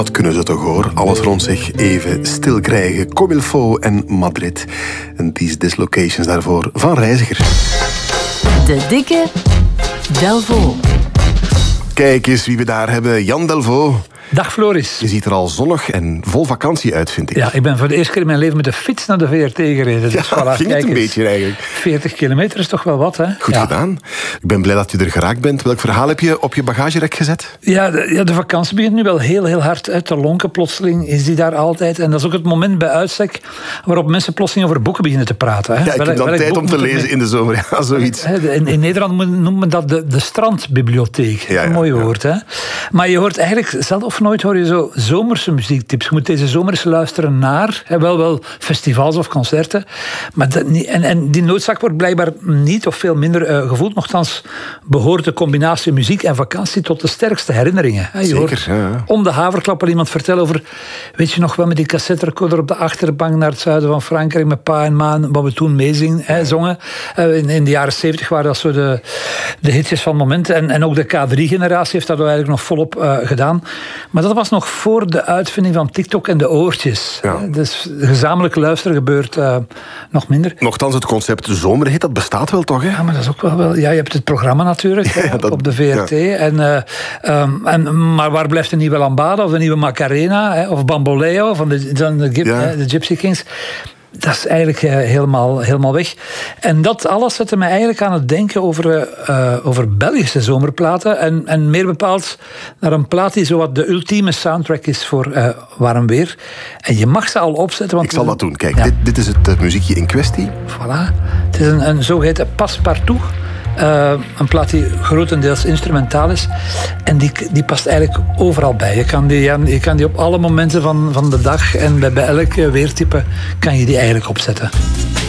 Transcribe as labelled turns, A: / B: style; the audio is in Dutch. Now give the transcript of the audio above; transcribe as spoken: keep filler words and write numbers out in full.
A: Dat kunnen ze toch hoor. Alles rond zich even stil krijgen. Comme il faut en Madrid. En These Dislocations daarvoor van Reiziger.
B: De dikke Delvaux.
A: Kijk eens wie we daar hebben. Jan Delvaux.
C: Dag Floris.
A: Je ziet er al zonnig en vol vakantie uit, vind ik.
C: Ja, ik ben voor de eerste keer in mijn leven met de fiets naar de V R T gereden. Dus
A: ja,
C: voilà,
A: ging het een beetje eigenlijk.
C: veertig kilometer is toch wel wat, hè?
A: Goed
C: ja.
A: gedaan. Ik ben blij dat je er geraakt bent. Welk verhaal heb je op je bagagerek gezet?
C: Ja de, ja, de vakantie begint nu wel heel, heel hard uit te lonken. Plotseling is die daar altijd. En dat is ook het moment bij uitstek waarop mensen plotseling over boeken beginnen te praten. Hè?
A: Ja, ik
C: Welk,
A: heb dan tijd om te lezen in de zomer. Ja, zoiets.
C: In, in Nederland noemt men dat de, de strandbibliotheek. Ja, ja, een mooi woord, ja. Hè? Maar je hoort eigenlijk, zelden of nooit hoor je zo zomerse muziektips. Je moet deze zomer eens luisteren naar, hè, wel wel festivals of concerten, maar dat niet, en, en die noodzaak wordt blijkbaar niet of veel minder uh, gevoeld. Nochtans behoort de combinatie muziek en vakantie tot de sterkste herinneringen. Hè. Je
A: Zeker,
C: hoort
A: ja, ja.
C: om de haverklap al iemand vertellen over, weet je nog wel, met die cassetterecorder op de achterbank naar het zuiden van Frankrijk met pa en ma, wat we toen meezingen, hè, zongen. Uh, in, in de jaren zeventig waren dat zo de, de hitjes van het moment. En, en ook de K drie generatie heeft dat eigenlijk nog volop uh, gedaan. Maar dat was nog voor de uitvinding van TikTok en de oortjes.
A: Ja.
C: Dus gezamenlijk luisteren gebeurt uh, nog minder.
A: Nochtans, het concept zomerhit, dat bestaat wel toch, hè?
C: Ja, maar dat is ook wel... wel ja, je hebt het programma natuurlijk, ja, hè, dat, op de V R T. Ja. En, uh, um, en, maar waar blijft de nieuwe Lambada of de nieuwe Macarena? Hè, of Bamboleo van de, de, de, ja. hè, de Gypsy Kings? Dat is eigenlijk uh, helemaal, helemaal weg. En dat alles zette mij eigenlijk aan het denken over, uh, over Belgische zomerplaten. En, en meer bepaald naar een plaat die zowat de ultieme soundtrack is voor uh, warm weer. En je mag ze al opzetten. Want
A: ik zal dat doen. Kijk,
C: ja.
A: dit, dit is het uh, muziekje in kwestie.
C: Voilà. Het is een, een zogeheten Passepartout. Uh, een plaat die grotendeels instrumentaal is. En die, die past eigenlijk overal bij. Je kan die, je kan die op alle momenten van, van de dag en bij, bij elk weertype kan je die eigenlijk opzetten.